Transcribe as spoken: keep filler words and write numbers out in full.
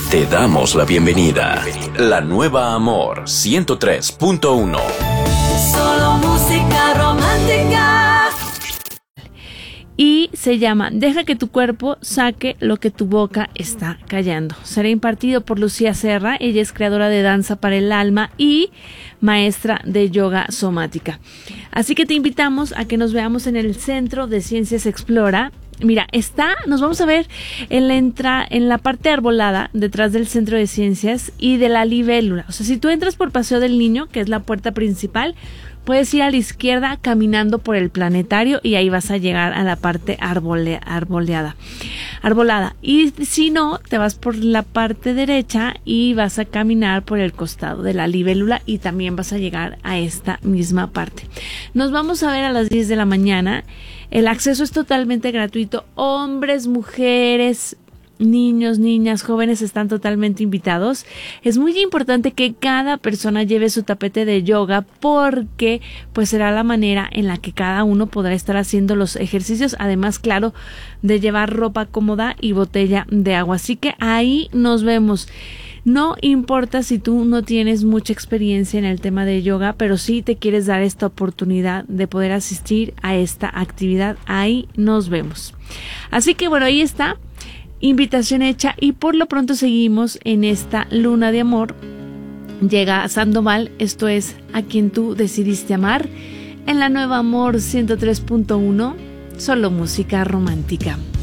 Te damos la bienvenida. La Nueva Amor ciento tres punto uno. Solo música romántica. Y se llama Deja que tu cuerpo saque lo que tu boca está callando. Será impartido por Lucía Serra. Ella es creadora de Danza para el Alma y maestra de yoga somática. Así que te invitamos a que nos veamos en el Centro de Ciencias Explora. Mira, está, nos vamos a ver en la entra, en la parte arbolada detrás del Centro de Ciencias y de la libélula. O sea, si tú entras por Paseo del Niño, que es la puerta principal, puedes ir a la izquierda caminando por el planetario y ahí vas a llegar a la parte arbole, arboleada, arbolada. Y si no, te vas por la parte derecha y vas a caminar por el costado de la libélula y también vas a llegar a esta misma parte. Nos vamos a ver a las diez de la mañana. El acceso es totalmente gratuito. Hombres, mujeres, niños, niñas, jóvenes están totalmente invitados. Es muy importante que cada persona lleve su tapete de yoga porque pues será la manera en la que cada uno podrá estar haciendo los ejercicios. Además, claro, de llevar ropa cómoda y botella de agua. Así que ahí nos vemos. No importa si tú no tienes mucha experiencia en el tema de yoga, pero sí te quieres dar esta oportunidad de poder asistir a esta actividad. Ahí nos vemos. Así que bueno, ahí está. Invitación hecha y por lo pronto seguimos en esta luna de amor. Llega Sandoval, esto es A Quien Tú Decidiste Amar, en la Nueva Amor ciento tres punto uno, solo música romántica.